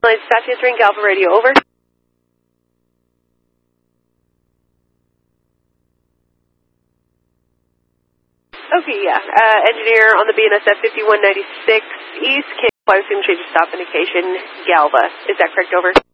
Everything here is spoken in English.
Line staff answering Galva radio, over. Okay, yeah. Engineer on the BNSF 5196 East, can I assume change of stop indication, Galva. Is that correct, over?